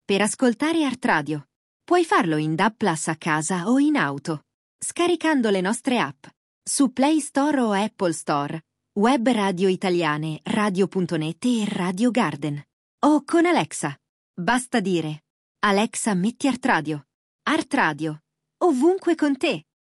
per ascoltare Art Radio. Puoi farlo in DAB+ a casa o in auto, scaricando le nostre app su Play Store o Apple Store, web radio italiane radio.net e Radio Garden, o con Alexa. Basta dire: Alexa, metti Art Radio. Art Radio, ovunque con te.